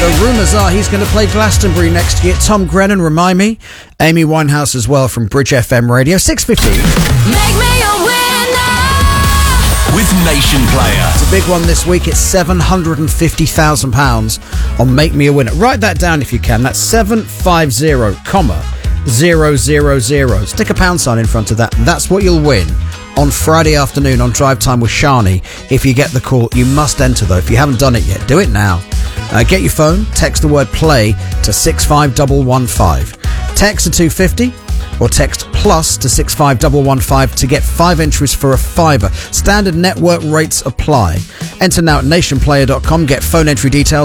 The rumours are he's going to play Glastonbury next year. Tom Grennan, remind me. Amy Winehouse as well from Bridge FM Radio. 6:50. Make me a winner with Nation Player. It's a big one this week. It's £750,000 on Make Me a Winner. Write that down if you can. That's 750,000. Stick a pound sign in front of that. That's what you'll win on Friday afternoon on Drive Time with Shani. If you get the call, you must enter though. If you haven't done it yet, do it now. Get your phone, text the word play to 65115. Text to 250 or text plus to 65115 to get 5 entries for a £5. Standard network rates apply. Enter now at nationplayer.com. Get phone entry details